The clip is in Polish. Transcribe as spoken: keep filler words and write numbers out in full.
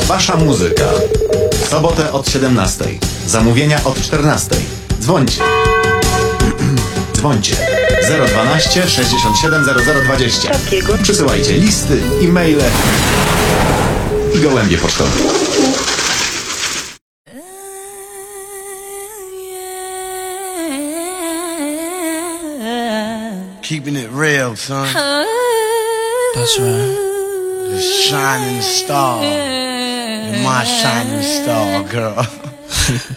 Wasza muzyka. W sobotę od siedemnastej. Zamówienia od czternastej. Dzwońcie. Dzwońcie. zero dwanaście sześćdziesiąt siedem zero zero dwadzieścia. Takiego. Przysyłajcie listy, e-maile i gołębie pocztowe. Keeping it real, son. That's right. The shining star. You're my shining star, girl.